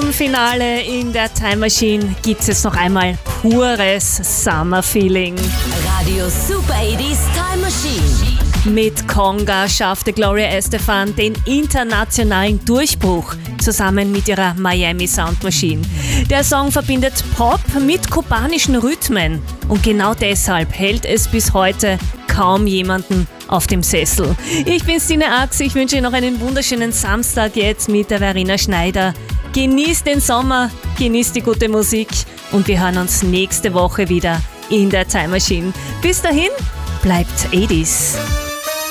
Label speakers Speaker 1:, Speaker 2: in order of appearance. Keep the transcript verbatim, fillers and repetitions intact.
Speaker 1: zum Finale in der Time Machine gibt es jetzt noch einmal pures Summer Feeling.
Speaker 2: Radio Super achtziger Time Machine.
Speaker 1: Mit Conga schaffte Gloria Estefan den internationalen Durchbruch zusammen mit ihrer Miami Sound Machine. Der Song verbindet Pop mit kubanischen Rhythmen und genau deshalb hält es bis heute kaum jemanden auf dem Sessel. Ich bin Stine Ax, ich wünsche Ihnen noch einen wunderschönen Samstag jetzt mit der Verena Schneider. Genießt den Sommer, genießt die gute Musik und wir hören uns nächste Woche wieder in der Time Machine. Bis dahin, bleibt achtziger.